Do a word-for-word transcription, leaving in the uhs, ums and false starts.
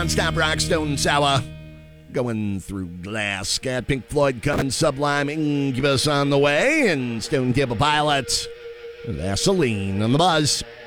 Non-stop rock, Stone Sour. Going through glass. Got Pink Floyd coming, Sublime, Incubus on the way, and Stone Temple Pilots. Vaseline on the buzz.